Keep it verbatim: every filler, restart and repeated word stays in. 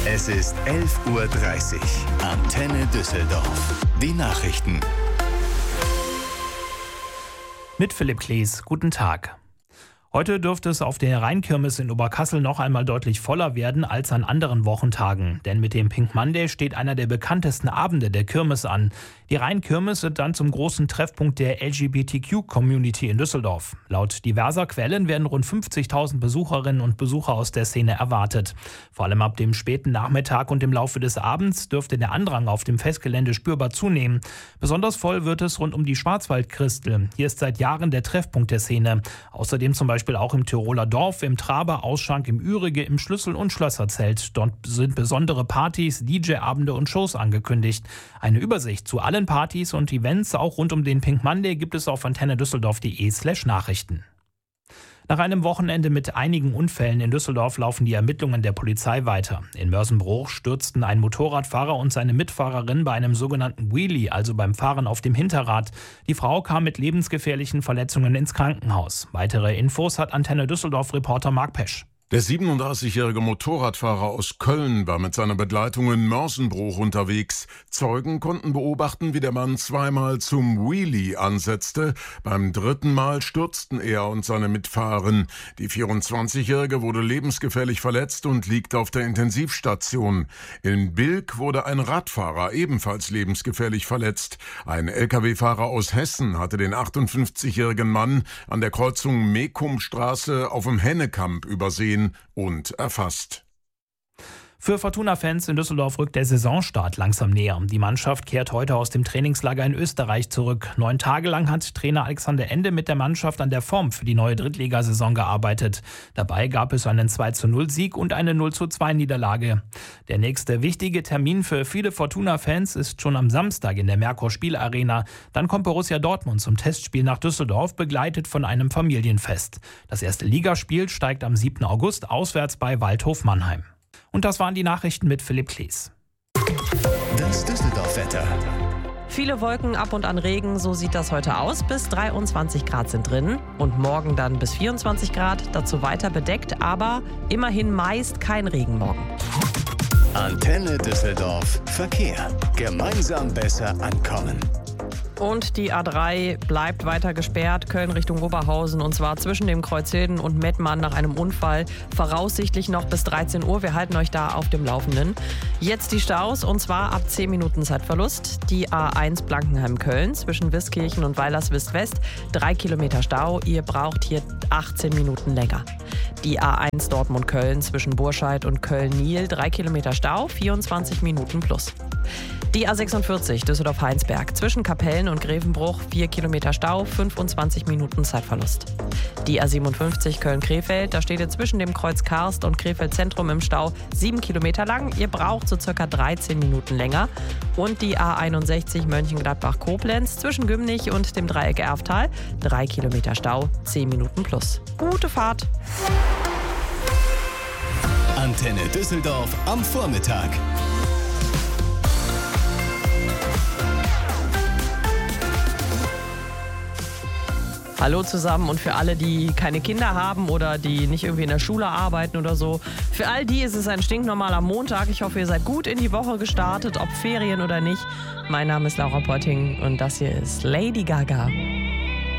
Es ist elf Uhr dreißig. Antenne Düsseldorf. Die Nachrichten. Mit Philipp Klees. Guten Tag. Heute dürfte es auf der Rheinkirmes in Oberkassel noch einmal deutlich voller werden als an anderen Wochentagen. Denn mit dem Pink Monday steht einer der bekanntesten Abende der Kirmes an. Die Rheinkirmes wird dann zum großen Treffpunkt der L G B T Q-Community in Düsseldorf. Laut diverser Quellen werden rund fünfzigtausend Besucherinnen und Besucher aus der Szene erwartet. Vor allem ab dem späten Nachmittag und im Laufe des Abends dürfte der Andrang auf dem Festgelände spürbar zunehmen. Besonders voll wird es rund um die Schwarzwaldkristel. Hier ist seit Jahren der Treffpunkt der Szene. Außerdem zum Beispiel auch im Tiroler Dorf, im Traber, Ausschank, im Ürige, im Schlüssel- und Schlösserzelt. Dort sind besondere Partys, D J-Abende und Shows angekündigt. Eine Übersicht zu allen Partys und Events, auch rund um den Pink Monday, gibt es auf antennedüsseldorf.de slash Nachrichten. Nach einem Wochenende mit einigen Unfällen in Düsseldorf laufen die Ermittlungen der Polizei weiter. In Mörsenbruch stürzten ein Motorradfahrer und seine Mitfahrerin bei einem sogenannten Wheelie, also beim Fahren auf dem Hinterrad. Die Frau kam mit lebensgefährlichen Verletzungen ins Krankenhaus. Weitere Infos hat Antenne Düsseldorf-Reporter Marc Pesch. Der siebenunddreißigjährige Motorradfahrer aus Köln war mit seiner Begleitung in Mörsenbruch unterwegs. Zeugen konnten beobachten, wie der Mann zweimal zum Wheelie ansetzte. Beim dritten Mal stürzten er und seine Mitfahrerin. Die vierundzwanzigjährige wurde lebensgefährlich verletzt und liegt auf der Intensivstation. In Bilk wurde ein Radfahrer ebenfalls lebensgefährlich verletzt. Ein L K W-Fahrer aus Hessen hatte den achtundfünfzigjährigen Mann an der Kreuzung Mekumstraße auf dem Hennekamp übersehen und erfasst. Für Fortuna-Fans in Düsseldorf rückt der Saisonstart langsam näher. Die Mannschaft kehrt heute aus dem Trainingslager in Österreich zurück. Neun Tage lang hat Trainer Alexander Ende mit der Mannschaft an der Form für die neue Drittligasaison gearbeitet. Dabei gab es einen zwei zu null Sieg und eine null zu zwei Niederlage. Der nächste wichtige Termin für viele Fortuna-Fans ist schon am Samstag in der Merkur Spielarena. Dann kommt Borussia Dortmund zum Testspiel nach Düsseldorf, begleitet von einem Familienfest. Das erste Ligaspiel steigt am siebten August auswärts bei Waldhof Mannheim. Und das waren die Nachrichten mit Philipp Klees. Das Düsseldorf-Wetter. Viele Wolken, ab und an Regen, so sieht das heute aus. Bis dreiundzwanzig Grad sind drin und morgen dann bis vierundzwanzig Grad. Dazu weiter bedeckt, aber immerhin meist kein Regen morgen. Antenne Düsseldorf Verkehr. Gemeinsam besser ankommen. Und die A drei bleibt weiter gesperrt, Köln Richtung Oberhausen, und zwar zwischen dem Kreuz Hilden und Mettmann nach einem Unfall. Voraussichtlich noch bis dreizehn Uhr. Wir halten euch da auf dem Laufenden. Jetzt die Staus, und zwar ab zehn Minuten Zeitverlust. Die A eins Blankenheim-Köln zwischen Wiskirchen und Weilerswist-West. Drei Kilometer Stau. Ihr braucht hier achtzehn Minuten länger. Die A eins Dortmund-Köln zwischen Burscheid und Köln-Niel. Drei Kilometer Stau, vierundzwanzig Minuten plus. Die A sechsundvierzig Düsseldorf-Heinsberg zwischen Kapellen und Grevenbruch, vier Kilometer Stau, fünfundzwanzig Minuten Zeitverlust. Die A siebenundfünfzig Köln-Krefeld, da steht ihr zwischen dem Kreuz Karst und Krefeld Zentrum im Stau, sieben Kilometer lang. Ihr braucht so circa dreizehn Minuten länger. Und die A einundsechzig Mönchengladbach-Koblenz zwischen Gümnich und dem Dreieck Erftal, drei Kilometer Stau, zehn Minuten plus. Gute Fahrt! Antenne Düsseldorf am Vormittag. Hallo zusammen, und für alle, die keine Kinder haben oder die nicht irgendwie in der Schule arbeiten oder so, für all die ist es ein stinknormaler Montag. Ich hoffe, ihr seid gut in die Woche gestartet, ob Ferien oder nicht. Mein Name ist Laura Potting und das hier ist Lady Gaga.